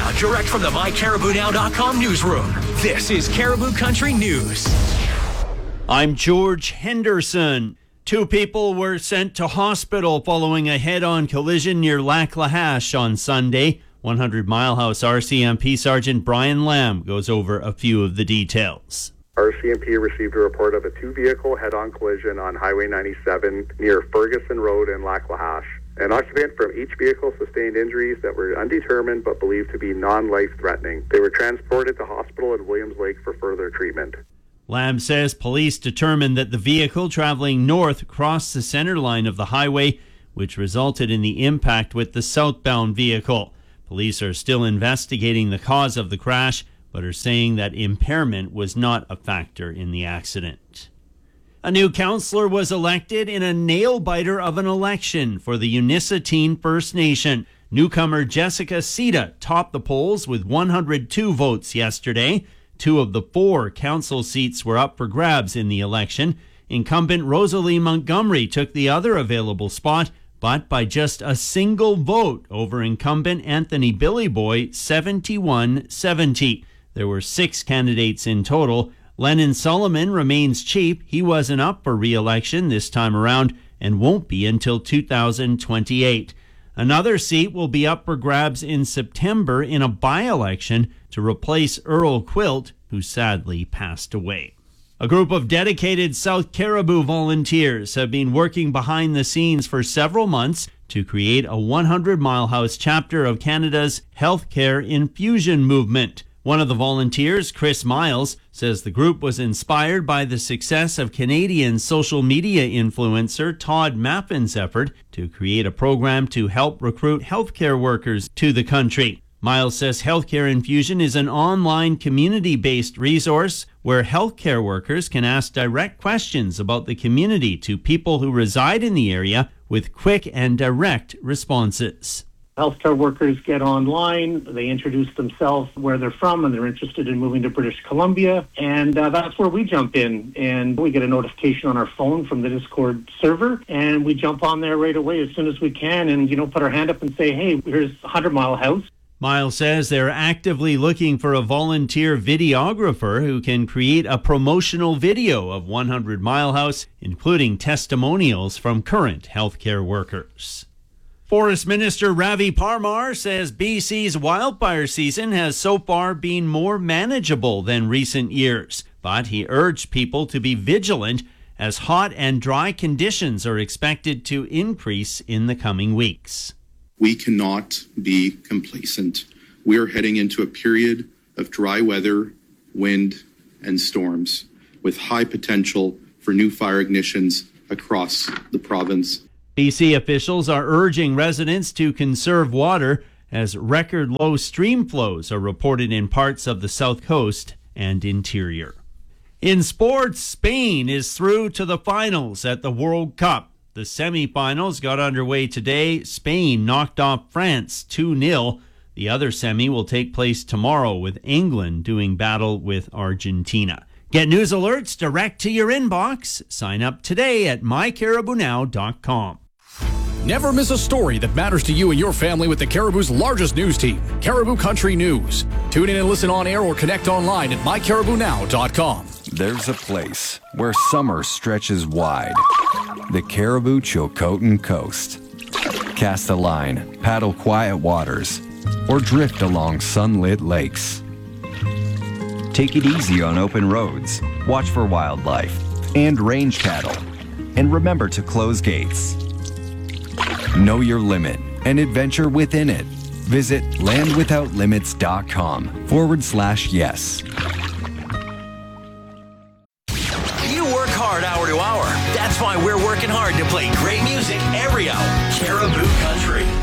Now, direct from the MyCaribouNow.com newsroom, this is Caribou Country News. I'm George Henderson. 2 people were sent to hospital following a head-on collision near Lac La Hache on Sunday. 100 Mile House RCMP Sergeant Brian Lamb goes over a few of the details. RCMP received a report of a 2-vehicle head-on collision on Highway 97 near Ferguson Road in Lac La Hache. An occupant from each vehicle sustained injuries that were undetermined but believed to be non-life-threatening. They were transported to hospital at Williams Lake for further treatment. Lamb says police determined that the vehicle traveling north crossed the center line of the highway, which resulted in the impact with the southbound vehicle. Police are still investigating the cause of the crash, but are saying that impairment was not a factor in the accident. A new councillor was elected in a nail-biter of an election for the Unisatine First Nation. Newcomer Jessica Sita topped the polls with 102 votes yesterday. 2 of the 4 council seats were up for grabs in the election. Incumbent Rosalie Montgomery took the other available spot, but by just a single vote over incumbent Anthony Billyboy, 71-70. There were 6 candidates in total. Lennon Solomon remains chief. He wasn't up for re-election this time around and won't be until 2028. Another seat will be up for grabs in September in a by-election to replace Earl Quilt, who sadly passed away. A group of dedicated South Caribou volunteers have been working behind the scenes for several months to create a 100 Mile House chapter of Canada's healthcare infusion movement. One of the volunteers, Chris Miles, says the group was inspired by the success of Canadian social media influencer Todd Mappen's effort to create a program to help recruit healthcare workers to the country. Miles says Healthcare Infusion is an online community-based resource where healthcare workers can ask direct questions about the community to people who reside in the area with quick and direct responses. Healthcare workers get online, they introduce themselves, where they're from, and they're interested in moving to British Columbia. And that's where we jump in. And we get a notification on our phone from the Discord server, and we jump on there right away as soon as we can and, put our hand up and say, hey, here's 100 Mile House. Miles says they're actively looking for a volunteer videographer who can create a promotional video of 100 Mile House, including testimonials from current healthcare workers. Forest Minister Ravi Parmar says BC's wildfire season has so far been more manageable than recent years, but he urged people to be vigilant as hot and dry conditions are expected to increase in the coming weeks. We cannot be complacent. We are heading into a period of dry weather, wind, and storms with high potential for new fire ignitions across the province. BC officials are urging residents to conserve water as record low stream flows are reported in parts of the south coast and interior. In sports, Spain is through to the finals at the World Cup. The semi-finals got underway today. Spain knocked off France 2-0. The other semi will take place tomorrow with England doing battle with Argentina. Get news alerts direct to your inbox. Sign up today at mycaribounow.com. Never miss a story that matters to you and your family with the Caribou's largest news team, Caribou Country News. Tune in and listen on air or connect online at mycaribounow.com. There's a place where summer stretches wide. The Caribou Chilcotin Coast. Cast a line, paddle quiet waters, or drift along sunlit lakes. Take it easy on open roads, watch for wildlife and range cattle, and remember to close gates. Know your limit and adventure within it. Visit landwithoutlimits.com/yes. You work hard hour to hour. That's why we're working hard to play great music every hour. Caribou Country.